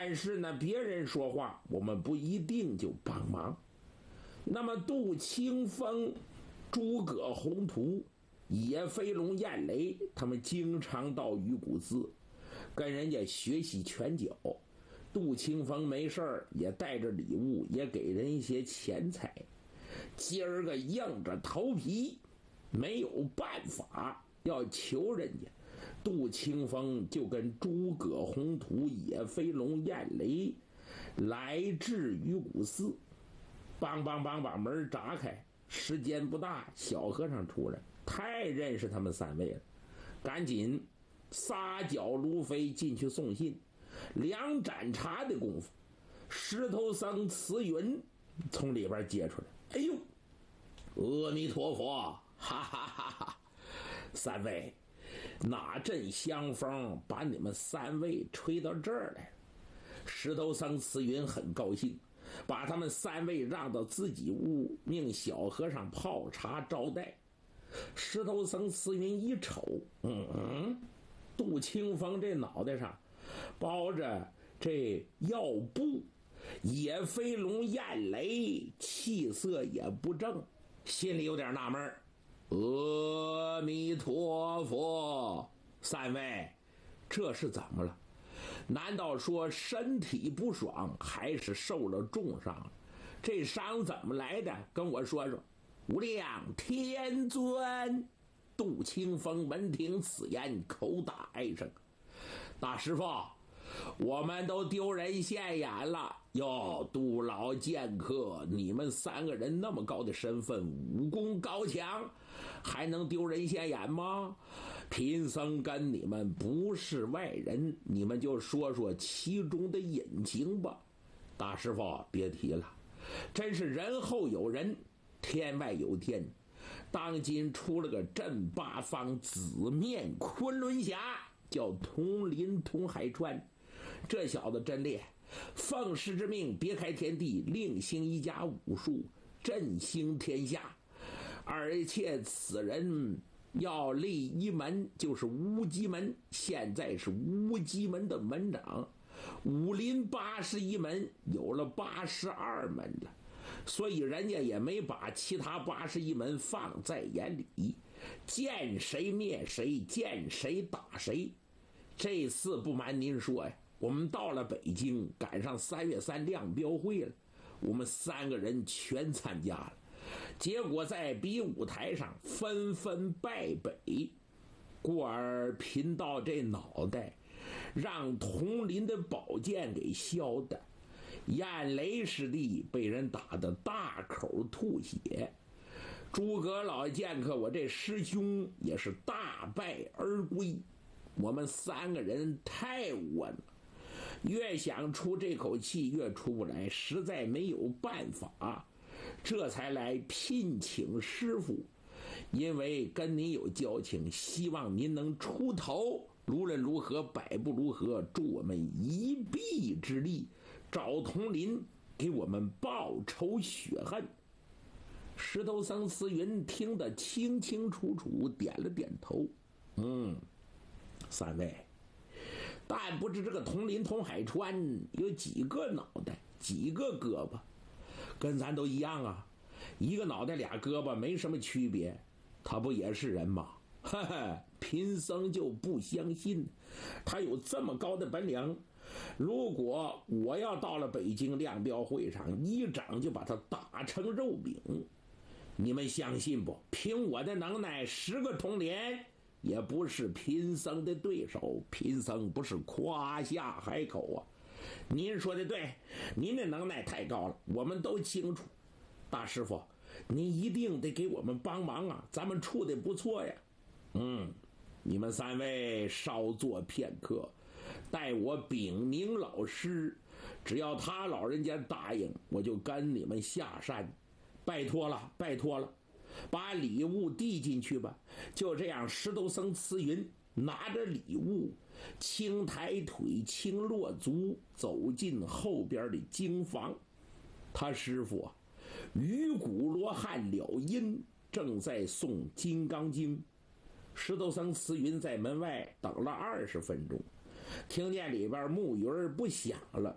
但是呢，别人说话我们不一定就帮忙。那么杜清风、诸葛宏图、野飞龙、燕雷，他们经常到鱼骨寺跟人家学习拳脚。杜清风没事儿也带着礼物，也给人一些钱财。今儿个硬着头皮，没有办法要求人家，杜清风就跟诸葛宏图、野飞龙、燕雷来至鱼骨寺，梆梆梆把门砸开。时间不大，小和尚出来，太认识他们三位了，赶紧撒脚如飞进去送信。2盏茶的功夫，石头僧慈云从里边接出来，哎呦，阿弥陀佛，哈哈哈哈！三位，哪阵香风把你们三位吹到这儿来了？石头僧慈云很高兴，把他们三位让到自己屋，命小和尚泡茶招待。石头僧慈云一瞅，杜清风这脑袋上包着这药布，野飞龙、燕雷气色也不正，心里有点纳闷。阿弥陀佛，三位，这是怎么了？难道说身体不爽，还是受了重伤？这伤怎么来的？跟我说说。无量天尊！杜清风闻听此言，口打哀声。大师傅，我们都丢人现眼了哟！杜老剑客，你们3个人那么高的身份，武功高强，还能丢人现眼吗？贫僧跟你们不是外人，你们就说说其中的隐情吧。大师傅，别提了，真是人后有人，天外有天。当今出了个镇八方紫面昆仑侠，叫佟林佟海川，这小子真厉害，奉师之命别开天地，另行一家武术，振兴天下。而且此人要立一门，就是乌鸡门，现在是乌鸡门的门长。武林81门有了82门了，所以人家也没把其他81门放在眼里，见谁灭谁，见谁打谁。这次不瞒您说呀，我们到了北京，赶上3月3亮标会了，我们3个人全参加了。结果在比武台上纷纷败北，故而贫道这脑袋让佟林的宝剑给削的，燕雷师弟被人打得大口吐血，诸葛老剑客我这师兄也是大败而归。我们3个人太稳了，越想出这口气越出不来，实在没有办法，这才来聘请师傅。因为跟您有交情，希望您能出头，无论如何百不如何，助我们一臂之力，找佟林给我们报仇雪恨。石头僧慈云听得清清楚楚，点了点头。三位，但不知这个佟林佟海川有几个脑袋，几个胳膊？跟咱都一样啊，一个脑袋俩胳膊没什么区别，他不也是人吗？哈哈，贫僧就不相信他有这么高的本领。如果我要到了北京亮标会上，一掌就把他打成肉饼，你们相信不？凭我的能耐，10个童年也不是贫僧的对手。贫僧不是夸下海口啊。您说的对，您的能耐太高了，我们都清楚。大师傅，您一定得给我们帮忙啊，咱们处的不错呀。你们3位稍作片刻，待我禀明老师，只要他老人家答应，我就跟你们下山。拜托了，拜托了，把礼物递进去吧。就这样，石头僧慈云拿着礼物，轻抬腿，轻落足，走进后边的经房。他师傅啊，鱼骨罗汉了音正在诵《金刚经》。石头僧慈云在门外等了20分钟，听见里边木鱼儿不响了，